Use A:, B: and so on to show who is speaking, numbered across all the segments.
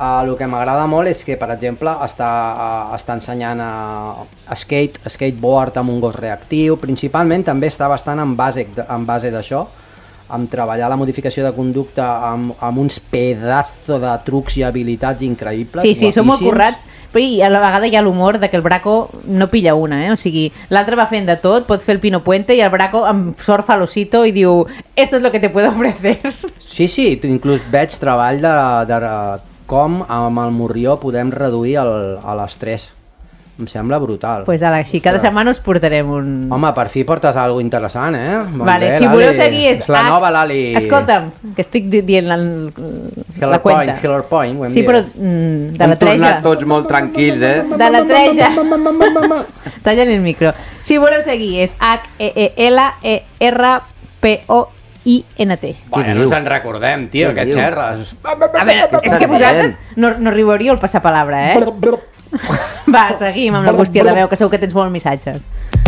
A: el que m'agrada molt és que, per exemple, està ensenyant a skateboard amb un gos reactiu. Principalment també està bastant en base d'això, amb treballar la modificació de conducta amb uns pedazos de trucs i habilitats increïbles.
B: Sí, són molt currats, però a la vegada hi ha l'humor de que el Braco no pilla una, o sigui, l'altre va fent de tot, pot fer el Pino Puente i el Braco amb sort fa l'osito i diu, esto es lo que te puedo ofrecer.
A: Sí, inclús veig treball de com amb el Morrió podem reduir l'estrès. Em sembla brutal.
B: Pues així, cada setmana us portarem un...
A: Home, per fi portes alguna cosa interessant, eh?
B: Vale, si voleu seguir és
A: la nova Lali.
B: Escolta'm, que estic dient la cuenta.
A: Heller Point, ho hem dit.
B: Sí, però de la treja.
C: Hem tornat tots molt tranquils, eh?
B: De la treja. Tallen el micro. Si voleu seguir és HELERPOINT.
A: Bueno, no ens en recordem, tio, que xerres.
B: A veure, és que vosaltres no arribaríeu al passapalabra, eh? Va, seguim amb la bústia de veu, que segur que tens molts missatges.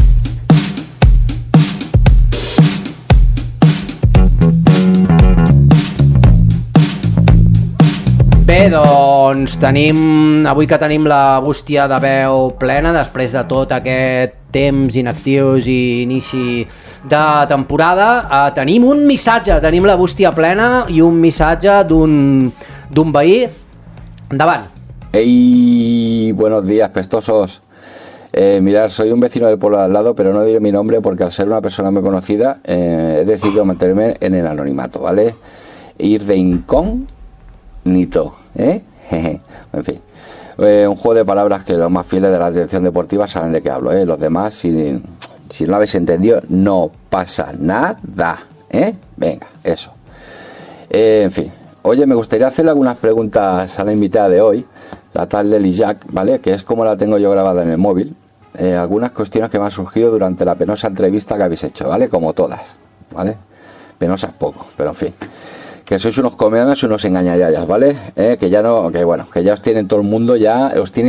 A: Bé, doncs avui que tenim la bústia de veu plena, després de tot aquest temps inactius i inici de temporada, tenim un missatge, tenim la bústia plena i un missatge d'un veí. Endavant.
D: ¡Hey! Buenos días, pestosos. Mirad, soy un vecino del pueblo de al lado, pero no diré mi nombre porque al ser una persona muy conocida he decidido mantenerme en el anonimato, ¿vale? Ir de incógnito, ¿eh? En fin. Un juego de palabras que los más fieles de la dirección deportiva saben de qué hablo, ¿eh? Los demás, si no lo habéis entendido, no pasa nada, ¿eh? Venga, eso. En fin. Oye, me gustaría hacerle algunas preguntas a la invitada de hoy, la tal Leli Jack, ¿vale? Que es como la tengo yo grabada en el móvil. Algunas cuestiones que me han surgido durante la penosa entrevista que habéis hecho, ¿vale? Como todas, ¿vale? Penosas poco, pero en fin. Que sois unos comediantes y unos engañayayas, ¿vale? Que ya no, que bueno, que ya os tienen todo el mundo ya,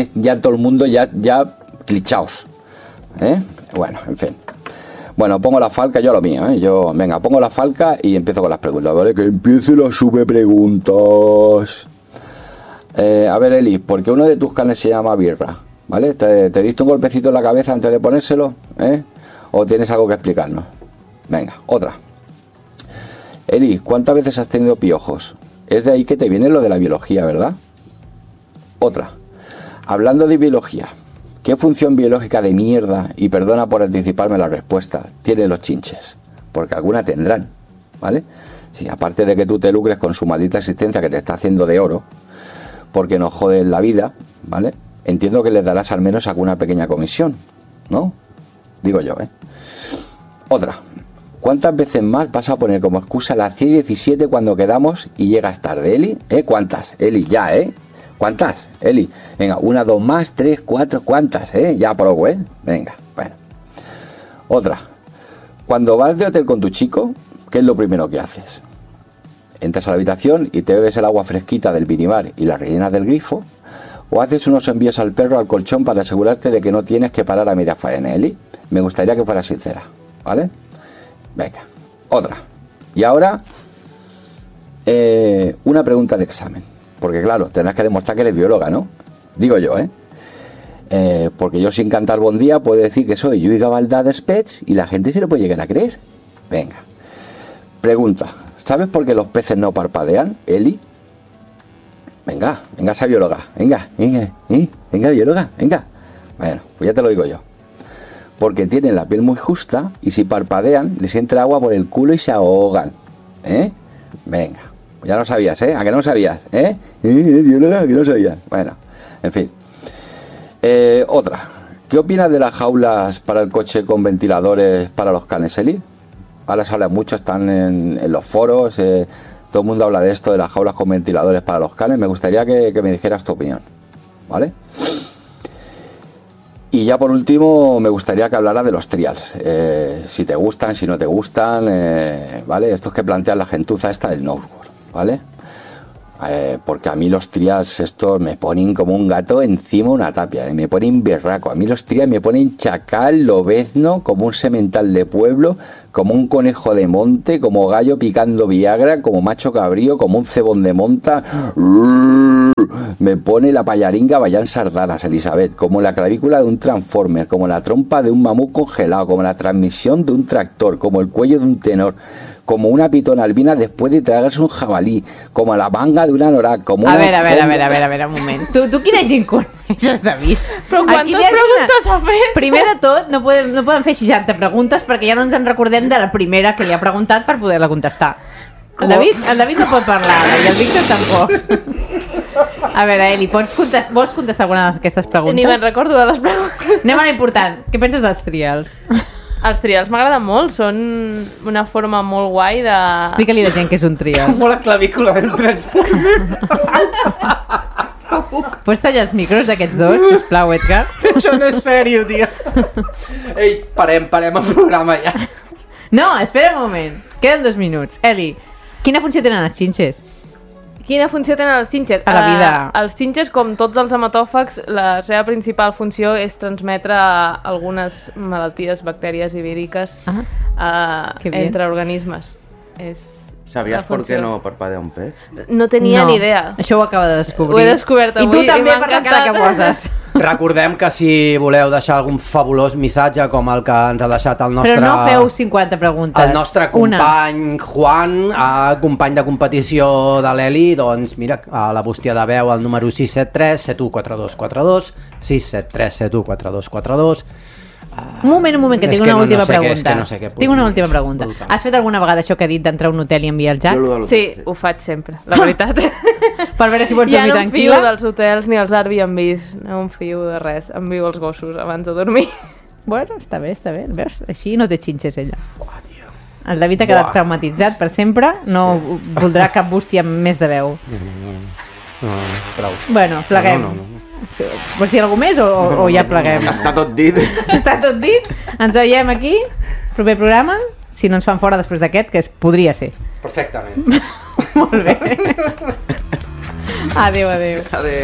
D: clichaos, ¿eh? Bueno, en fin. Bueno, pongo la falca, yo lo mío, ¿eh? Venga, pongo la falca y empiezo con las preguntas, ¿vale? Que empiece la sube preguntas. A ver, Eli, ¿por qué uno de tus canes se llama Birra? ¿Vale? ¿Te diste un golpecito en la cabeza antes de ponérselo? ¿Eh? ¿O tienes algo que explicarnos? Venga, otra. Eli, ¿cuántas veces has tenido piojos? Es de ahí que te viene lo de la biología, ¿verdad? Otra. Hablando de biología, ¿qué función biológica de mierda, y perdona por anticiparme la respuesta, tienen los chinches? Porque alguna tendrán, ¿vale? Sí, aparte de que tú te lucres con su maldita existencia que te está haciendo de oro, porque nos joden la vida, ¿vale? Entiendo que les darás al menos alguna pequeña comisión, ¿no? Digo yo, ¿eh? Otra. ¿Cuántas veces más vas a poner como excusa la C17 cuando quedamos y llegas tarde, Eli? ¿Cuántas? Eli, ya, ¿eh? ¿Cuántas, Eli? Venga, 1, 2 más, 3, 4, ¿cuántas, Ya probo, Venga, bueno. Otra. Cuando vas de hotel con tu chico, ¿qué es lo primero que haces? ¿Entras a la habitación y te bebes el agua fresquita del minibar y la rellenas del grifo? ¿O haces unos envíos al perro al colchón para asegurarte de que no tienes que parar a media faena, Eli? Me gustaría que fueras sincera, ¿vale? Venga, otra. Y ahora, una pregunta de examen. Porque claro, tendrás que demostrar que eres bióloga, ¿no? Digo yo, porque yo sin cantar bon día puedo decir que soy Lluís Gavaldà d'Espets y la gente se lo puede llegar a creer. Venga. Pregunta. ¿Sabes por qué los peces no parpadean, Eli? Venga, esa bióloga. Venga, bióloga, venga. Bueno, pues ya te lo digo yo. Porque tienen la piel muy justa y si parpadean les entra agua por el culo y se ahogan. Venga. Ya no sabías, ¿A que no sabías? Bióloga, que no sabías. Bueno, en fin. Otra. ¿Qué opinas de las jaulas para el coche con ventiladores para los canes, Eli? Ahora se habla mucho, están en los foros, todo el mundo habla de esto, de las jaulas con ventiladores para los canes. Me gustaría que me dijeras tu opinión, ¿vale? Y ya por último me gustaría que hablara de los trials, si te gustan, si no te gustan, ¿vale? Estos que plantea la gentuza esta del Northwood, ¿vale? Porque a mí los trials estos me ponen como un gato encima de una tapia, me ponen berraco. A mí los trials me ponen chacal, lobezno, como un semental de pueblo, como un conejo de monte, como gallo picando Viagra, como macho cabrío, como un cebón de monta. Me pone la payaringa Bayán Sardanas, Elizabeth, como la clavícula de un transformer, como la trompa de un mamut congelado, como la transmisión de un tractor, como el cuello de un tenor, como una pitona albina después de tragarse un jabalí, como la manga de una anorak, como
B: A
D: una
B: veure, un moment. Tu quina gent coneixes, David?
E: Però quantes preguntes ha fet?
B: Primer de tot, no poden fer 60 preguntes perquè ja no ens en recordem de la primera que li ha preguntat per poder-la contestar. El David no pot parlar i el Víctor tampoc. A veure, Eli, vols contestar alguna d'aquestes preguntes?
E: Ni me'n recordo de les preguntes.
B: Anem a l'important. Què penses dels trials?
E: Els trials m'agraden molt, són una forma molt guai de...
B: Explica-li a la gent què és un trial.
A: Com la clavícula del transport.
B: Pots tallar els micros d'aquests dos, sisplau, Edgar?
A: Això no és sèrio, tio. Ei, parem el programa ja.
B: No, espera un moment. Queden 2 minuts. Eli, quina funció tenen els xinxes?
E: Quina funció tenen els xinxes?
B: A la vida.
E: Els xinxes, com tots els hematòfags, la seva principal funció és transmetre algunes malalties, bactèries i víriques entre organismes.
C: ¿Sabías por qué no parpadea un pez?
E: No tenia ni idea.
B: Això ho acaba de descobrir.
E: Ho he descobert avui.
B: I tu també per la cara que poses.
A: Recordem que si voleu deixar algun fabulós missatge com el que ens ha deixat el nostre...
B: Però no feu 50 preguntes.
A: El nostre company Juan, company de competició de l'Eli, doncs mira, a la bústia de veu el número 673 714242, 673 714242.
B: Un moment, que tinc una última pregunta. Tinc una última pregunta.
A: Brutal.
B: Has fet alguna vegada això que he dit d'entrar a un hotel i enviar el Jack?
E: Sí, ho faig sempre, la veritat.
B: Per veure si pots
E: ja
B: dormir
E: no em fio
B: tranquil·la?
E: dels hotels ni els Airbnbs, no em fio de res, em viu els gossos abans de dormir.
B: Bueno, està bé, veus? Així no té xinxes ella. El David ha quedat traumatitzat per sempre, no voldrà cap bústia amb més de veu.
A: No, prou.
B: Bueno, pleguem.
A: No.
B: Vols dir alguna més o ja pleguem?
C: Està tot dit.
B: Està tot dit? Ens veiem aquí, proper programa, si no ens fan fora després d'aquest, que podria ser.
A: Perfectament.
B: Molt bé. Adéu.
C: Adéu.